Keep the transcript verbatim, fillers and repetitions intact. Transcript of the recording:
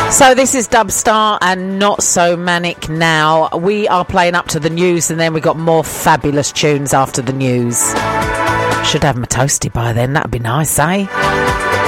So this is Dubstar and Not So Manic Now. We are playing up to the news, and then we got more fabulous tunes after the news. Should have my toasty by then, that'd be nice, eh?